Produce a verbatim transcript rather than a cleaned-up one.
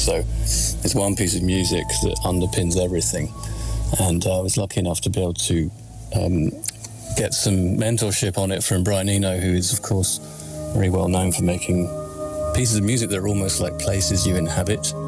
So it's one piece of music that underpins everything. And I was lucky enough to be able to um, get some mentorship on it from Brian Eno, who is, of course, very well known for making pieces of music that are almost like places you inhabit.